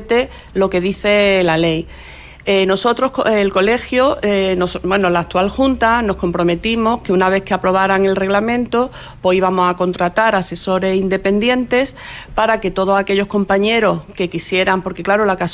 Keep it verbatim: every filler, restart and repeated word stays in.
estrictamente lo que dice la ley. Eh, nosotros, el colegio, eh, nos, bueno, la actual Junta, nos comprometimos que una vez que aprobaran el reglamento, pues íbamos a contratar asesores independientes para que todos aquellos compañeros que quisieran, porque claro, la casualidad